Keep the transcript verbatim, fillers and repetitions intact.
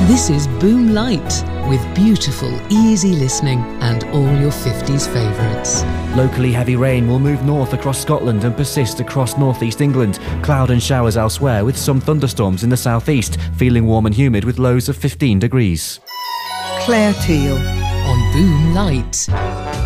This is Boom Light, with beautiful, easy listening and all your fifties favourites. Locally heavy rain will move north across Scotland and persist across northeast England. Cloud and showers elsewhere with some thunderstorms in the southeast, feeling warm and humid with lows of fifteen degrees. Claire Teal on Boom Light.